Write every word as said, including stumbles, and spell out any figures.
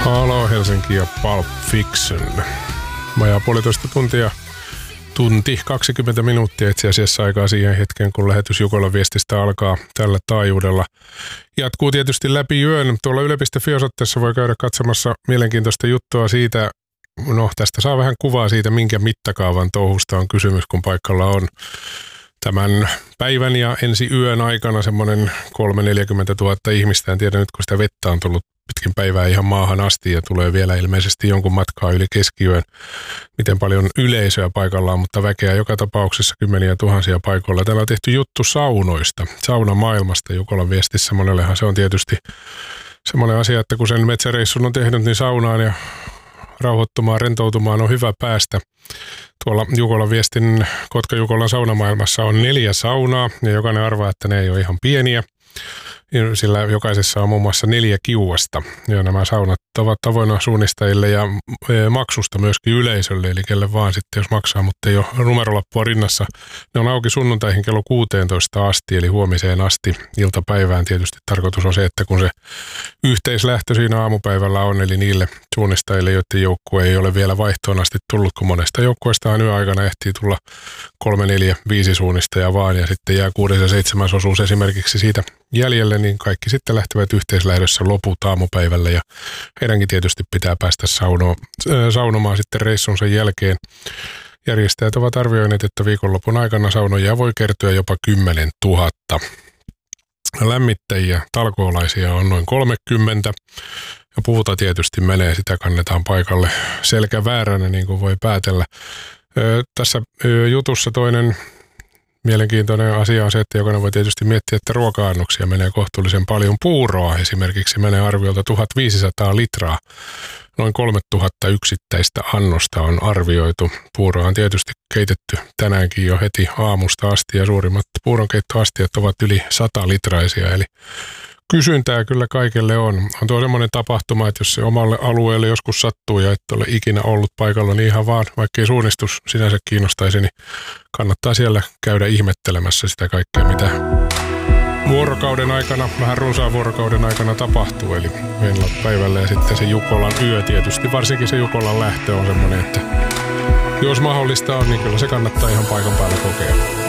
Halo Helsinki ja Pulp Fiction. Vajaa puolitoista tuntia, tunti kaksikymmentä minuuttia itse asiassa aikaa siihen hetken, kun lähetys Jukolan viestistä alkaa tällä taajuudella. Jatkuu tietysti läpi yön. Tuolla yle piste fi-osoitteessa voi käydä katsomassa mielenkiintoista juttua siitä. No tästä saa vähän kuvaa siitä, minkä mittakaavan touhusta on kysymys, kun paikalla on tämän päivän ja ensi yön aikana semmoinen kolme neljäkymmentä tuhatta ihmistä. En tiedä nyt, kun sitä vettä on tullut pitkin päivää ihan maahan asti ja tulee vielä ilmeisesti jonkun matkaa yli keskiyön, miten paljon yleisöä paikallaan, mutta väkeä joka tapauksessa kymmeniä tuhansia paikoilla. Täällä on tehty juttu saunoista, saunamaailmasta Jukolan viestissä. Monellehan se on tietysti semmoinen asia, että kun sen metsäreissun on tehnyt, niin saunaan ja rauhoittumaan, rentoutumaan on hyvä päästä. Tuolla Jukolan viestin Kotka-Jukolan saunamaailmassa on neljä saunaa ja jokainen arvaa, että ne ei ole ihan pieniä. Sillä jokaisessa on muun muassa neljä kiuasta ja nämä saunat ovat avoinna suunnistajille ja maksusta myöskin yleisölle, eli kelle vaan sitten jos maksaa, mutta ei ole numerolappua rinnassa. Ne on auki sunnuntaihin kello kuusitoista asti, eli huomiseen asti iltapäivään. Tietysti tarkoitus on se, että kun se yhteislähtö siinä aamupäivällä on, eli niille suunnistajille, joiden joukkue ei ole vielä vaihtoon asti tullut, kun monesta joukkueestahan yöaikana ehtii tulla kolme, neljä, viisi suunnistajaa vaan, ja sitten jää kuudes ja seitsemäs osuus esimerkiksi siitä jäljelle, niin kaikki sitten lähtevät yhteislähdössä loput aamupäivälle ja heidänkin tietysti pitää päästä sauno, saunomaan sitten reissun sen jälkeen. Järjestäjät ovat arvioineet, että viikonlopun aikana saunoja voi kertyä jopa kymmenen tuhatta. Lämmittäjiä, talkoolaisia on noin kolmekymmentä ja puuta tietysti menee, sitä kannetaan paikalle selkävääränä, niin kuin voi päätellä. Ö, tässä ö, jutussa toinen mielenkiintoinen asia on se, että jokainen voi tietysti miettiä, että ruoka-annoksia menee kohtuullisen paljon. Puuroa esimerkiksi menee arviolta tuhatviisisataa litraa. Noin kolmetuhatta yksittäistä annosta on arvioitu. Puuroa on tietysti keitetty tänäänkin jo heti aamusta asti ja suurimmat puuronkeittoastiat ovat yli sata litraisia. Eli kysyntää kyllä kaikille on. On tuo semmoinen tapahtuma, että jos se omalle alueelle joskus sattuu ja et ole ikinä ollut paikalla, niin ihan vaan, vaikka ei suunnistus sinänsä kiinnostaisi, niin kannattaa siellä käydä ihmettelemässä sitä kaikkea, mitä vuorokauden aikana, vähän runsaan vuorokauden aikana tapahtuu. Eli meillä on päivällä ja sitten se Jukolan yö tietysti, varsinkin se Jukolan lähtö on semmoinen, että jos mahdollista on, niin kyllä se kannattaa ihan paikan päällä kokea.